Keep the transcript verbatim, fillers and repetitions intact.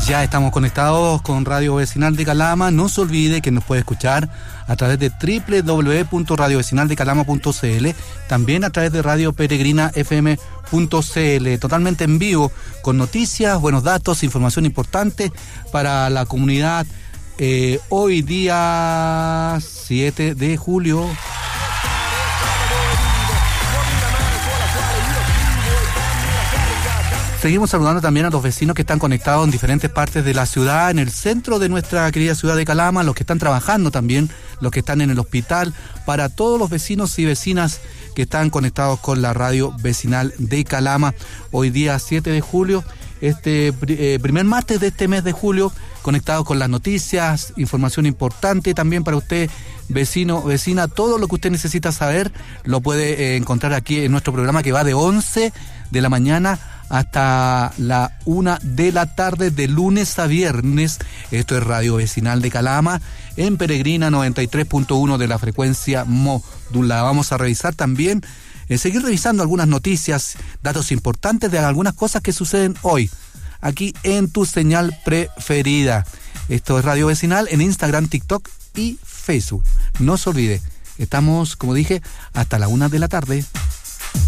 Ya estamos conectados con Radio Vecinal de Calama. No se olvide que nos puede escuchar a través de doble u doble u doble u punto radio vecinal de calama punto c l, también a través de Radio Peregrina F M punto c l, totalmente en vivo, con noticias, buenos datos, información importante para la comunidad. Eh, hoy día siete de julio. Seguimos saludando también a los vecinos que están conectados en diferentes partes de la ciudad, en el centro de nuestra querida ciudad de Calama, los que están trabajando también, los que están en el hospital, para todos los vecinos y vecinas que están conectados con la radio vecinal de Calama. Hoy día siete de julio, este eh, primer martes de este mes de julio, conectados con las noticias, información importante también para usted, vecino, vecina. Todo lo que usted necesita saber lo puede eh, encontrar aquí en nuestro programa, que va de once de la mañana hasta la una de la tarde, de lunes a viernes. Esto es Radio Vecinal de Calama, en Peregrina noventa y tres punto uno de la frecuencia módula. Vamos a revisar también, eh, seguir revisando algunas noticias, datos importantes de algunas cosas que suceden hoy, aquí en tu señal preferida. Esto es Radio Vecinal en Instagram, TikTok y Facebook. No se olvide, estamos, como dije, hasta la una de la tarde.